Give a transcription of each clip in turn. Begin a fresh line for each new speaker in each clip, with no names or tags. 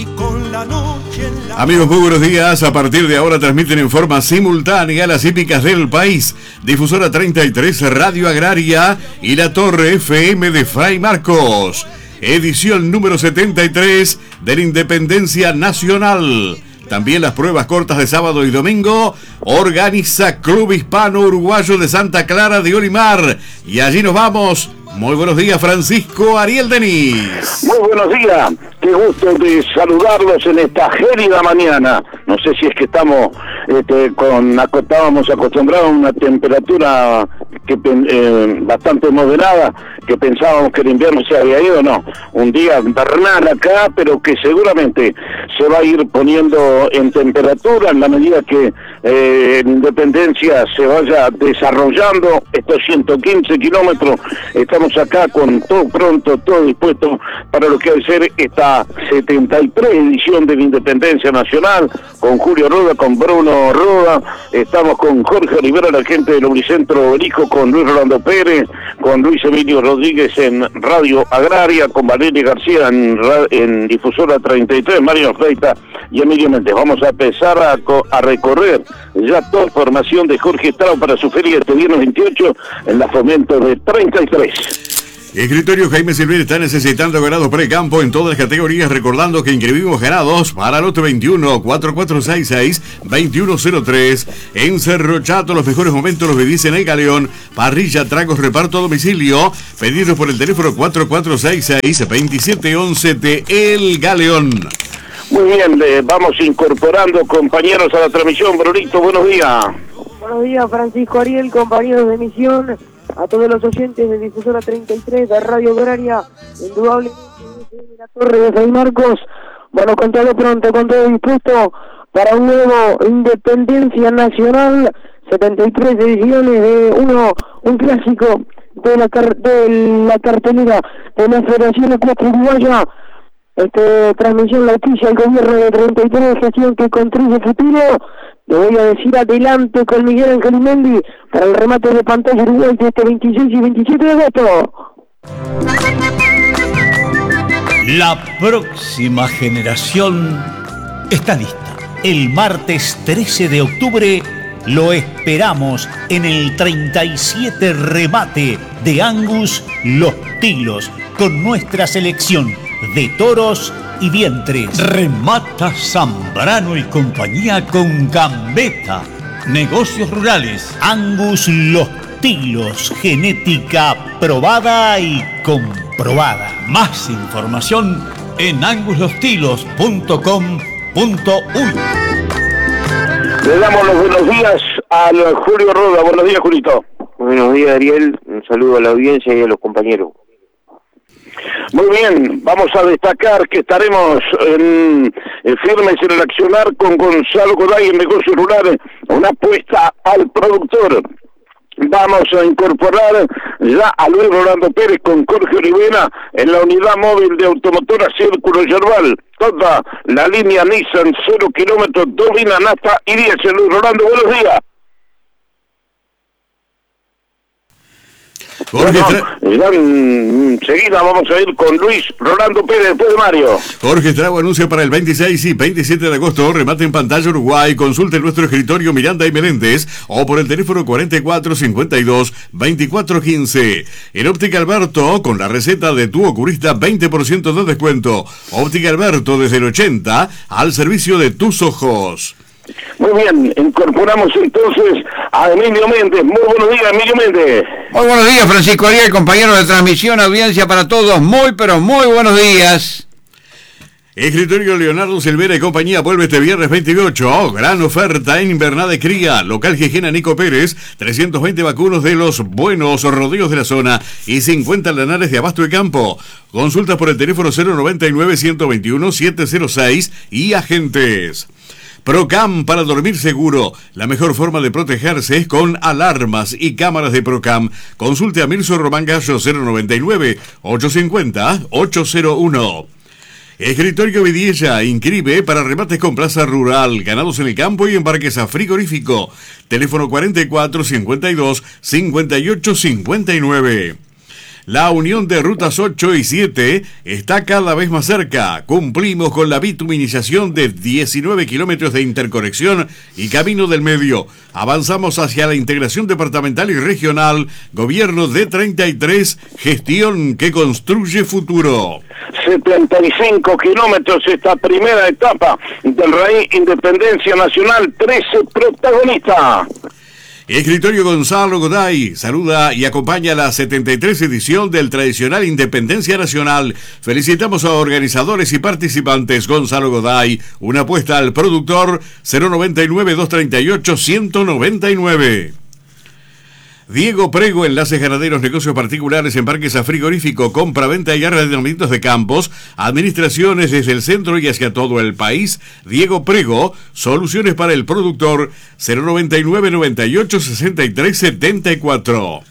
Amigos, muy buenos días. A partir de ahora transmiten en forma simultánea las hípicas del país. Difusora 33, Radio Agraria y la Torre FM de Fray Marcos. Edición número 73 de la Independencia Nacional. También las pruebas cortas de sábado y domingo organiza Club Hispano Uruguayo de Santa Clara de Olimar. Y allí nos vamos. Muy buenos días, Francisco Ariel Denis.
Muy buenos días. Qué gusto de saludarlos en esta gélida mañana. No sé si es que estamos estábamos acostumbrados a una temperatura que bastante moderada, que pensábamos que el invierno se había ido. No, un día invernal acá, pero que seguramente se va a ir poniendo en temperatura en la medida que Independencia se vaya desarrollando estos 115 kilómetros. Estamos acá con todo pronto, todo dispuesto para lo que va a ser esta 73 edición de la Independencia Nacional, con Julio Roda, con Bruno Roda, estamos con Jorge Olivera, la gente del Lubricentro Obelisco, con Luis Rolando Pérez, con Luis Emilio Rodríguez en Radio Agraria, con Valeria García en Difusora 33, Mario Freita y Emilio Méndez. Vamos a empezar a recorrer ya toda formación de Jorge Estrada para su feria este viernes 28 en la Fomento de 33.
Escritorio Jaime Silver está necesitando ganados pre-campo en todas las categorías, recordando que inscribimos ganados para el lote 21, 4466, 2103. En Cerro Chato, los mejores momentos los vivís en El Galeón. Parrilla, tragos, reparto a domicilio. Pedidos por el teléfono 4466-2711 de El Galeón.
Muy bien, vamos incorporando compañeros a la transmisión. Brunito, buenos días.
Buenos días, Francisco Ariel, compañeros de emisión. A todos los oyentes de Difusora 33 de Radio Agraria, indudablemente de la Torre de Fray Marcos. Bueno, con todo pronto, con todo dispuesto para un nuevo Independencia Nacional, 73 ediciones de un clásico de la cartelera de la Federación Ecuestre Uruguaya. Transmisión la auspicia el gobierno de 33, gestión que construye futuro. Le voy a decir adelante con Miguel Ángel Mendi para el remate de pantalla Uruguay de este 26 y 27 de agosto.
La próxima generación está lista. El martes 13 de octubre lo esperamos en el 37 remate de Angus Los Tilos con nuestra selección de toros y vientres. Remata Zambrano y compañía con Gambetta. Negocios rurales. Angus Los Tilos. Genética probada y comprobada. Más información en anguslostilos.com.uy.
Le damos los buenos días al Julio Roda. Buenos días, Julito.
Buenos días, Ariel. Un saludo a la audiencia y a los compañeros.
Muy bien, vamos a destacar que estaremos firmes en el accionar con Gonzalo Goday en Negocios Rurales, una apuesta al productor. Vamos a incorporar ya a Luis Rolando Pérez con Jorge Olivera en la unidad móvil de automotora Círculo Yerbal. Toda la línea Nissan, 0 kilómetros, 2 líneas nafta y 10. Luis Rolando, buenos días. Enseguida vamos a ir con Luis Rolando Pérez, después de Mario.
Jorge Estrago anuncia para el 26 y 27 de agosto, remate en pantalla Uruguay. Consulte en nuestro escritorio Miranda y Meléndez o por el teléfono 4452-2415. En Óptica Alberto, con la receta de tu oculista, 20% de descuento. Óptica Alberto desde el 80 al servicio de tus ojos.
Muy bien, incorporamos entonces a Emilio Méndez. Muy buenos días, Emilio Méndez.
Muy buenos días, Francisco Ariel, compañero de transmisión, audiencia para todos. Muy, pero muy buenos días.
Escritorio Leonardo Silvera y compañía vuelve este viernes 28. Gran oferta en invernada de cría. Local Higiena Nico Pérez. 320 vacunos de los buenos rodeos de la zona y 50 lanares de abasto de campo. Consultas por el teléfono 099-121-706 y agentes. Procam para dormir seguro. La mejor forma de protegerse es con alarmas y cámaras de Procam. Consulte a Mirso Román Gallo 099-850-801. Escritorio Vidiella inscribe para remates con plaza rural, ganados en el campo y embarques a frigorífico. Teléfono 44 52 58 59. La unión de rutas 8 y 7 está cada vez más cerca. Cumplimos con la bituminización de 19 kilómetros de interconexión y camino del medio. Avanzamos hacia la integración departamental y regional. Gobierno de 33, gestión que construye futuro.
75 kilómetros esta primera etapa del Raíz Independencia Nacional, 13 protagonistas.
Escritorio Gonzalo Goday saluda y acompaña la 73 edición del tradicional Independencia Nacional. Felicitamos a organizadores y participantes. Gonzalo Goday, una apuesta al productor, 099-238-199. Diego Prego, enlaces ganaderos, negocios particulares, embarques a frigorífico, compra-venta y arrendamientos de campos, administraciones desde el centro y hacia todo el país. Diego Prego, soluciones para el productor, 099-98-63-74.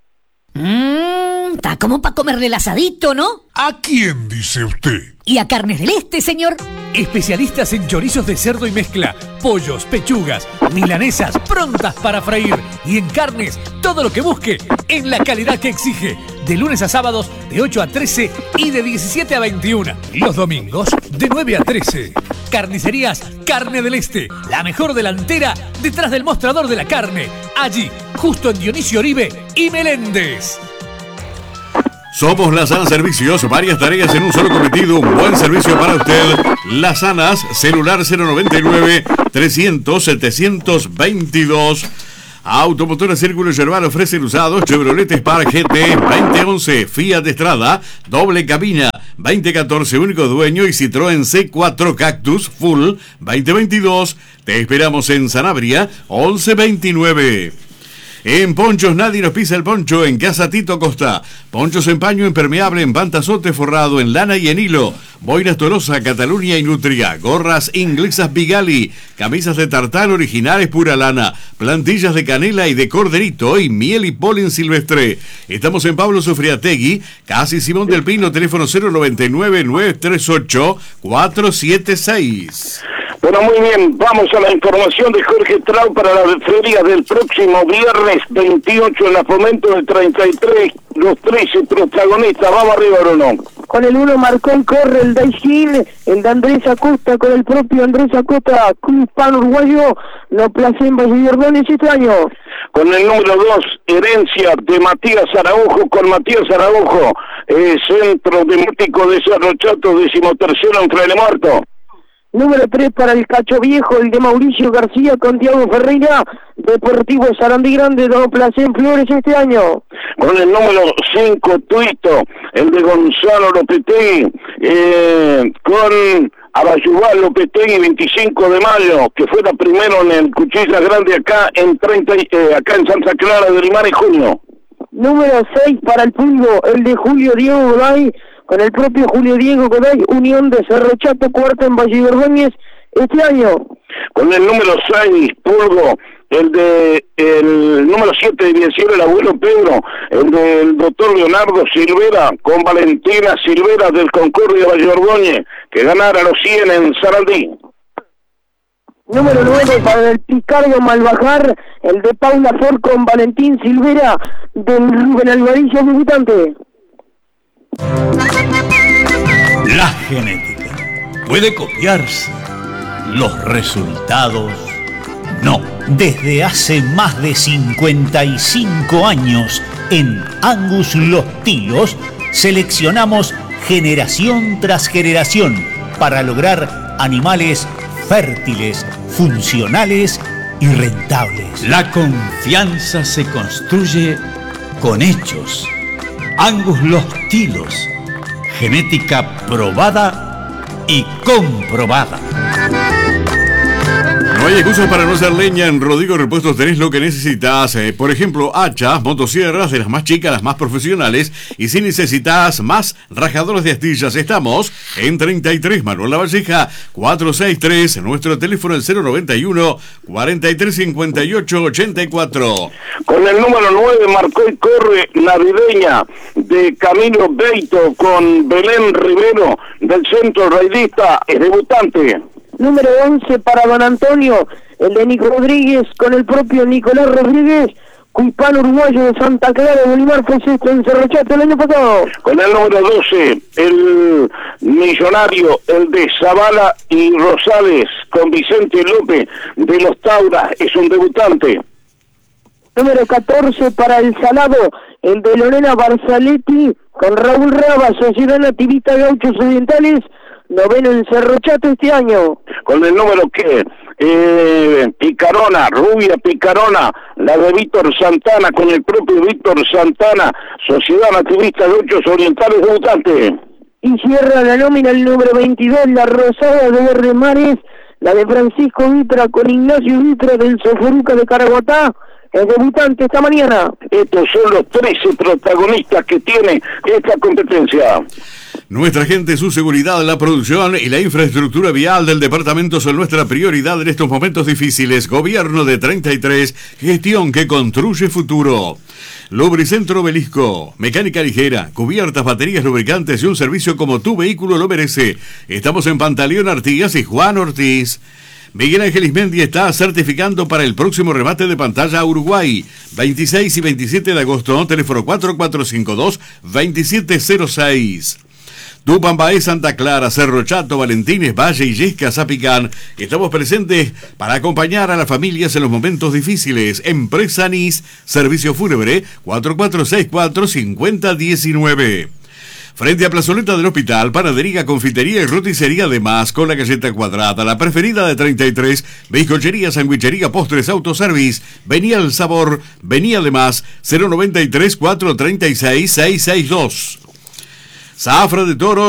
Está como para comerle el asadito, ¿no?
¿A quién dice usted?
¿Y a Carnes del Este, señor?
Especialistas en chorizos de cerdo y mezcla, pollos, pechugas, milanesas prontas para freír y en carnes, todo lo que busque en la calidad que exige. De lunes a sábados de 8 a 13 y de 17 a 21. Los domingos de 9 a 13. Carnicerías Carne del Este, la mejor delantera detrás del mostrador de la carne. Allí, justo en Dionisio Oribe y Meléndez.
Somos La Sana Servicios, varias tareas en un solo cometido, un buen servicio para usted. Las Sanas, celular 099-300-722. Automotora Círculo Yerbal ofrece usados Chevrolet Spark GT 2011, Fiat Strada, doble cabina 2014, único dueño, y Citroën C4 Cactus Full 2022. Te esperamos en Sanabria 1129. En Ponchos nadie nos pisa el poncho, en Casa Tito Costa. Ponchos en paño impermeable, en pantazote forrado, en lana y en hilo. Boinas Tolosa, Cataluña y Nutria. Gorras inglesas Bigali. Camisas de tartán originales pura lana. Plantillas de canela y de corderito y miel y polen silvestre. Estamos en Pablo Sufriategui, casi Simón del Pino, teléfono 099-938-476.
Bueno, muy bien, vamos a la información de Jorge Trau para la feria del próximo viernes 28 en la Fomento del 33, los 13 protagonistas. Vamos arriba, Bruno.
Con el 1 marcó y corre el Daishin, el de Andrés Acosta, con el propio Andrés Acosta, Cruz Pan Uruguayo, lo placé en Valleverdones este año.
Con el número 2, Herencia de Matías Araujo, con Matías Araujo, Centro Demótico de Cerro Chato, 13º en Fraile Muerto.
Número 3 para el Cacho Viejo, el de Mauricio García con Tiago Ferreira, Deportivo Sarandí Grande, lo placé en Flores este año.
Con el número 5, Tuito, el de Gonzalo Lopetegui, con Abayubal Lopetegui, 25 de mayo, que fuera primero en el Cuchilla Grande acá en Santa Clara de Limar y Junio.
Número 6 para el Pulgo, el de Julio Diego Goday, con el propio Julio Diego Goday, Unión de Cerro Chato, cuarta en Valleverdones este año.
Con el número 6, Pulgo, el número 7 de Bienciero, el abuelo Pedro, el del doctor Leonardo Silvera, con Valentina Silvera del Concordia Valleverdones, que ganara los 100 en Sarandí.
Número 9 para el Picardo Malbajar, el de Paula Ford con Valentín Silvera, del Rubén Alvaricio debutante.
La genética puede copiarse, los resultados no. Desde hace más de 55 años en Angus Los Tilos seleccionamos generación tras generación para lograr animales fértiles, funcionales y rentables. La confianza se construye con hechos. Angus Los Tilos, genética probada y comprobada.
No hay excusas para no hacer leña. En Rodrigo Repuestos tenés lo que necesitas. Por ejemplo, hachas, motosierras, de las más chicas, las más profesionales. Y si necesitas más rajadores de astillas, estamos en 33 Manuel Lavalleja 463. Nuestro teléfono es 091 4358 84.
Con el número 9 marcó y corre navideña de Camilo Beito con Belén Rivero del Centro Raidista, es debutante.
Número 11 para Don Antonio, el de Nico Rodríguez, con el propio Nicolás Rodríguez, Cuipano uruguayo de Santa Clara de Bolívar fue sexto en Cerro Chato el año pasado.
Con el número 12, el millonario, el de Zavala y Rosales, con Vicente López de los Tauras, es un debutante.
Número 14 para el Salado, el de Lorena Barzaletti, con Raúl Raba, Sociedad Nativista Gauchos Orientales, noveno en Cerro Chato este año.
Con el número que Picarona, Rubia Picarona, la de Víctor Santana, con el propio Víctor Santana, Sociedad Nativista Gauchos Orientales, debutante.
Y cierra la nómina el número 22, la Rosada de R. Mares, la de Francisco Vitra con Ignacio Vitra del Soforuca de Caraguatá, el debutante esta mañana.
Estos son los 13 protagonistas que tiene esta competencia.
Nuestra gente, su seguridad, la producción y la infraestructura vial del departamento son nuestra prioridad en estos momentos difíciles. Gobierno de 33, gestión que construye futuro. Lubricentro Obelisco, mecánica ligera, cubiertas, baterías, lubricantes y un servicio como tu vehículo lo merece. Estamos en Pantaleón Artigas y Juan Ortiz. Miguel Ángel Ismendi está certificando para el próximo remate de pantalla a Uruguay. 26 y 27 de agosto, teléfono 4452-2706. Tupambaé, Santa Clara, Cerro Chato, Valentines, Valle, Illescas, Zapicán. Estamos presentes para acompañar a las familias en los momentos difíciles. Empresa NIS, servicio fúnebre, 4464-5019. Frente a Plazoleta del Hospital, panadería, confitería y roticería, además con la galleta cuadrada, la preferida de 33, bizcochería, sandwichería, postres, autoservice. Venía el sabor, venía además, 093-436-662. Zafra de Toros.